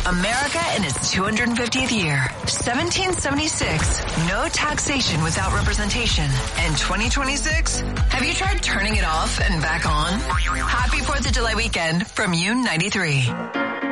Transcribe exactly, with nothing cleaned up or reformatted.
America in its two hundred fiftieth year. seventeen seventy-six, no taxation without representation. And twenty twenty-six, have you tried turning it off and back on? Happy fourth of July weekend from U ninety-three.